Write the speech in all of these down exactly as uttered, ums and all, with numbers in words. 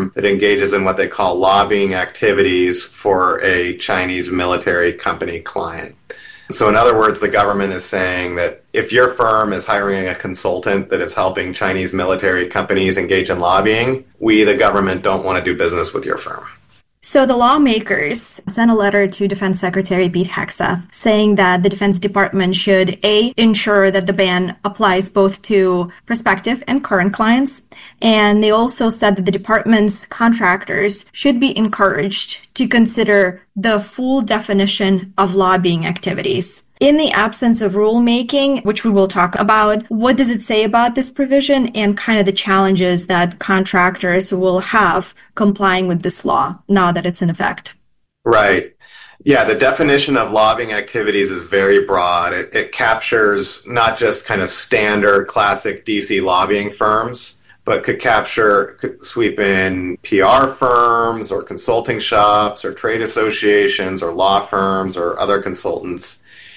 firm that engages in what they call lobbying activities for a Chinese military company client. So in other words, the government is saying that if your firm is hiring a consultant that is helping Chinese military companies engage in lobbying, we, the government, don't want to do business with your firm. So the lawmakers sent a letter to Defense Secretary Pete Hegseth saying that the Defense Department should, A, ensure that the ban applies both to prospective and current clients. And they also said that the department's contractors should be encouraged to consider the full definition of lobbying activities. In the absence of rulemaking, which we will talk about, what does it say about this provision and kind of the challenges that contractors will have complying with this law now that it's in effect? Right. Yeah, the definition of lobbying activities is very broad. It, it captures not just kind of standard classic D C lobbying firms, but could capture, could sweep in P R firms or consulting shops or trade associations or law firms or other consultants.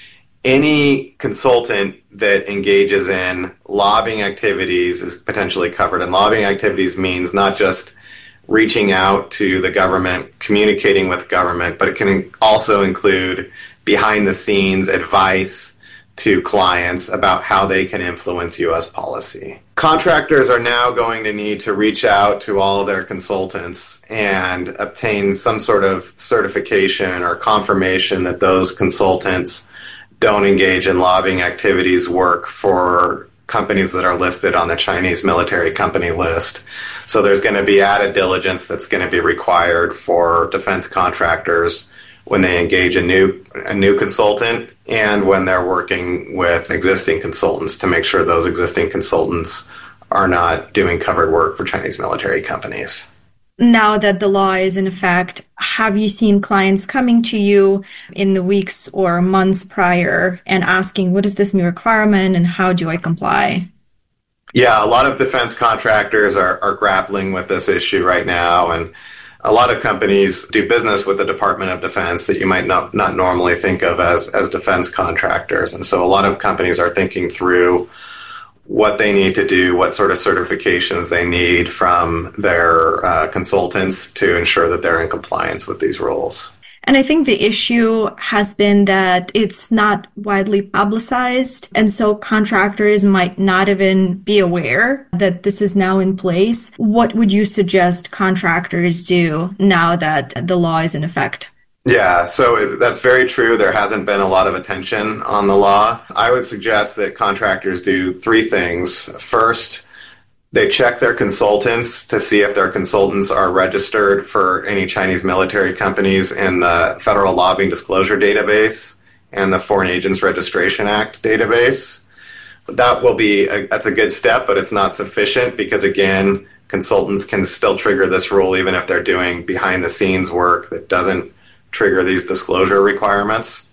Any consultant that engages in lobbying activities is potentially covered. And lobbying activities means not just reaching out to the government, communicating with government, but it can also include behind-the-scenes advice to clients about how they can influence U S policy. Contractors are now going to need to reach out to all of their consultants and obtain some sort of certification or confirmation that those consultants don't engage in lobbying activities work for companies that are listed on the Chinese military company list. So there's going to be added diligence that's going to be required for defense contractors when they engage a new a new consultant and when they're working with existing consultants to make sure those existing consultants are not doing covered work for Chinese military companies. Now that the law is in effect, have you seen clients coming to you in the weeks or months prior and asking, what is this new requirement and how do I comply? Yeah, a lot of defense contractors are, are grappling with this issue right now. And a lot of companies do business with the Department of Defense that you might not, not normally think of as, as defense contractors. And so a lot of companies are thinking through what they need to do, what sort of certifications they need from their uh, consultants to ensure that they're in compliance with these rules. And I think the issue has been that it's not widely publicized, and so contractors might not even be aware that this is now in place. What would you suggest contractors do now that the law is in effect? Yeah, so that's very true. There hasn't been a lot of attention on the law. I would suggest that contractors do three things. First, they check their consultants to see if their consultants are registered for any Chinese military companies in the Federal Lobbying Disclosure Database and the Foreign Agents Registration Act database. That will be, a, that's a good step, but it's not sufficient because, again, consultants can still trigger this rule even if they're doing behind-the-scenes work that doesn't trigger these disclosure requirements.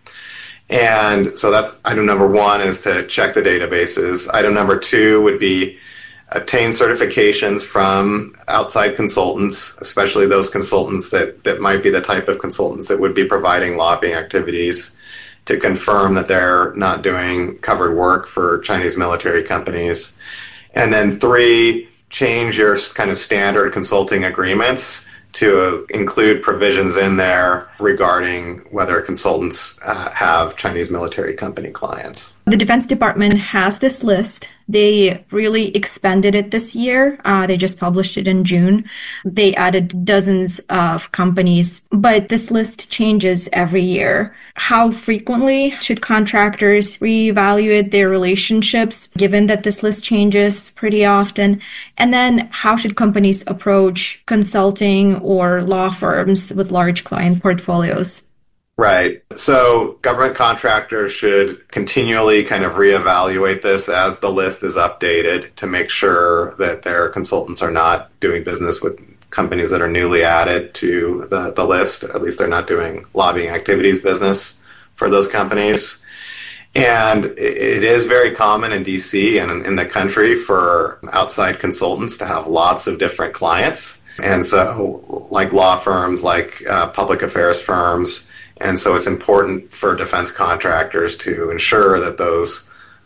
And so that's item number one, is to check the databases. Item number two would be obtain certifications from outside consultants, especially those consultants that, that might be the type of consultants that would be providing lobbying activities, to confirm that they're not doing covered work for Chinese military companies. And then three, change your kind of standard consulting agreements to include provisions in there regarding whether consultants uh, have Chinese military company clients. The Defense Department has this list. They really expanded it this year. Uh, they just published it in June. They added dozens of companies, but this list changes every year. How frequently should contractors reevaluate their relationships, given that this list changes pretty often? And then how should companies approach consulting or law firms with large client portfolios? Right. So government contractors should continually kind of reevaluate this as the list is updated to make sure that their consultants are not doing business with companies that are newly added to the, the list. At least they're not doing lobbying activities business for those companies. And it is very common in D C and in the country for outside consultants to have lots of different clients. And so like law firms, like uh, public affairs firms. And so it's important for defense contractors to ensure that those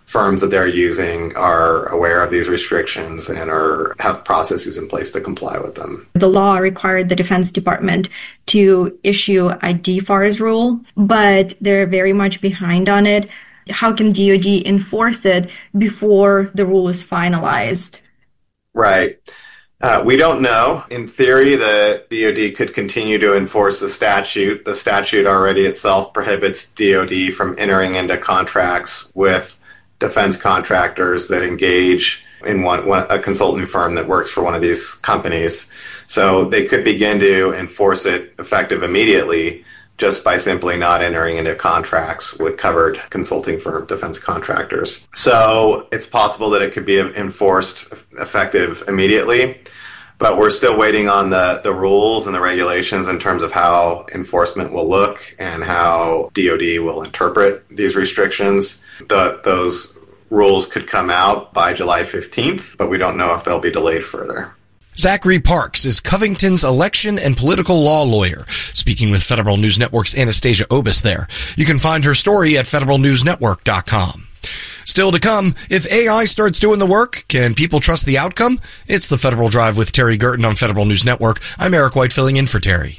firms that they're using are aware of these restrictions and are have processes in place to comply with them. The law required the Defense Department to issue a D FARS rule, but they're very much behind on it. How can D O D enforce it before the rule is finalized? Right. Uh, we don't know. In theory, the D O D could continue to enforce the statute. The statute already itself prohibits D O D from entering into contracts with defense contractors that engage in one, one a consulting firm that works for one of these companies. So they could begin to enforce it effective immediately just by simply not entering into contracts with covered consulting firm defense contractors. So it's possible that it could be enforced effective immediately, but we're still waiting on the, the rules and the regulations in terms of how enforcement will look and how D O D will interpret these restrictions. The, those rules could come out by July fifteenth, but we don't know if they'll be delayed further. Zachary Parks is Covington's election and political law lawyer, speaking with Federal News Network's Anastasia Obis there. You can find her story at federal news network dot com. Still to come, if A I starts doing the work, can people trust the outcome? It's the Federal Drive with Terry Gerton on Federal News Network. I'm Eric White filling in for Terry.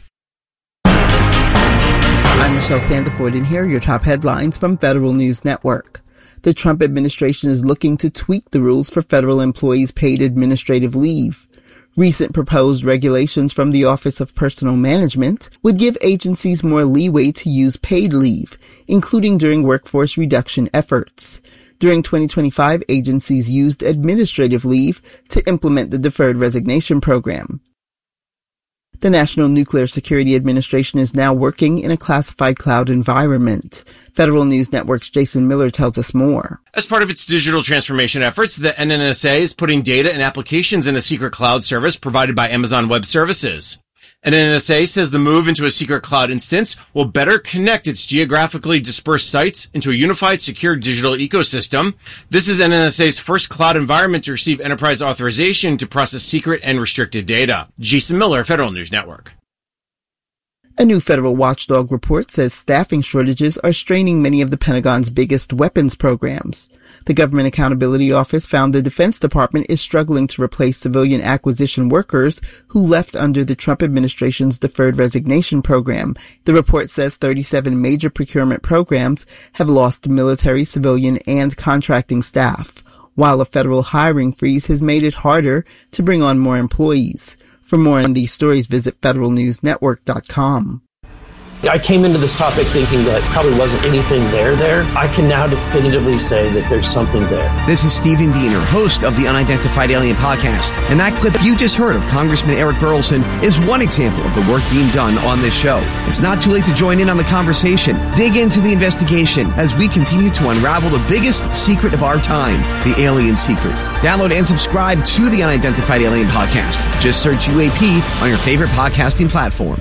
I'm Michelle Sandiford, and here are your top headlines from Federal News Network. The Trump administration is looking to tweak the rules for federal employees' paid administrative leave. Recent proposed regulations from the Office of Personnel Management would give agencies more leeway to use paid leave, including during workforce reduction efforts. During twenty twenty-five, agencies used administrative leave to implement the Deferred Resignation Program. The National Nuclear Security Administration is now working in a classified cloud environment. Federal News Network's Jason Miller tells us more. As part of its digital transformation efforts, the N N S A is putting data and applications in a secret cloud service provided by Amazon Web Services. N N S A says the move into a secret cloud instance will better connect its geographically dispersed sites into a unified, secure digital ecosystem. This is N N S A's first cloud environment to receive enterprise authorization to process secret and restricted data. Jason Miller, Federal News Network. A new federal watchdog report says staffing shortages are straining many of the Pentagon's biggest weapons programs. The Government Accountability Office found the Defense Department is struggling to replace civilian acquisition workers who left under the Trump administration's Deferred Resignation Program. The report says thirty-seven major procurement programs have lost military, civilian, and contracting staff, while a federal hiring freeze has made it harder to bring on more employees. For more on these stories, visit federal news network dot com. I came into this topic thinking that probably wasn't anything there there. I can now definitively say that there's something there. This is Stephen Diener, host of the Unidentified Alien Podcast. And that clip you just heard of Congressman Eric Burleson is one example of the work being done on this show. It's not too late to join in on the conversation. Dig into the investigation as we continue to unravel the biggest secret of our time, the alien secret. Download and subscribe to the Unidentified Alien Podcast. Just search U A P on your favorite podcasting platform.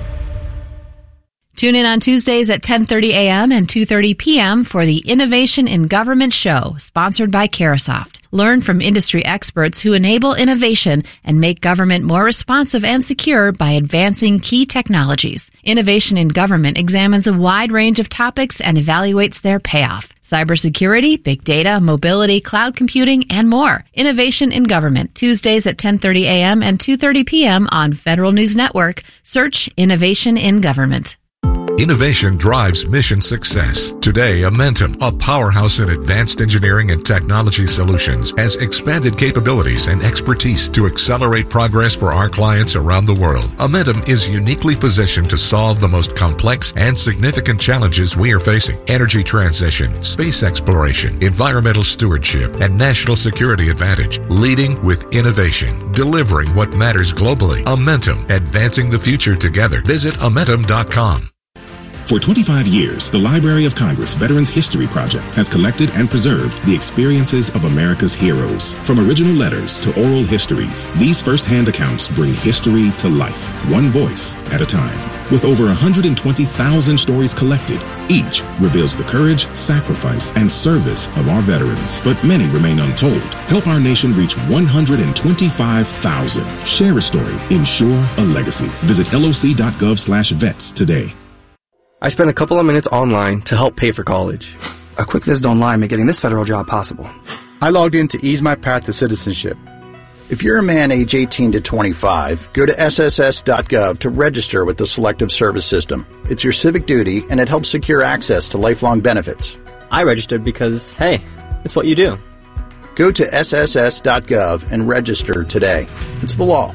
Tune in on Tuesdays at ten thirty a.m. and two thirty p.m. for the Innovation in Government show, sponsored by Carahsoft. Learn from industry experts who enable innovation and make government more responsive and secure by advancing key technologies. Innovation in Government examines a wide range of topics and evaluates their payoff. Cybersecurity, big data, mobility, cloud computing, and more. Innovation in Government, Tuesdays at ten thirty a.m. and two thirty p.m. on Federal News Network. Search Innovation in Government. Innovation drives mission success. Today, Amentum, a powerhouse in advanced engineering and technology solutions, has expanded capabilities and expertise to accelerate progress for our clients around the world. Amentum is uniquely positioned to solve the most complex and significant challenges we are facing: energy transition, space exploration, environmental stewardship, and national security advantage. Leading with innovation, delivering what matters globally. Amentum, advancing the future together. Visit amentum dot com. For twenty-five years, the Library of Congress Veterans History Project has collected and preserved the experiences of America's heroes. From original letters to oral histories, these first-hand accounts bring history to life, one voice at a time. With over one hundred twenty thousand stories collected, each reveals the courage, sacrifice, and service of our veterans. But many remain untold. Help our nation reach one hundred twenty-five thousand. Share a story. Ensure a legacy. Visit L O C dot gov slash vets today. I spent a couple of minutes online to help pay for college. A quick visit online made getting this federal job possible. I logged in to ease my path to citizenship. If you're a man age eighteen to twenty-five, go to S S S dot gov to register with the Selective Service System. It's your civic duty, and it helps secure access to lifelong benefits. I registered because, hey, it's what you do. Go to S S S dot gov and register today. It's the law.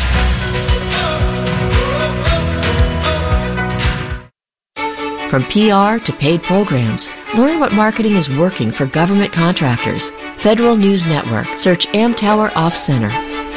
From P R to paid programs, learn what marketing is working for government contractors. Federal News Network. Search Amtower Off Center.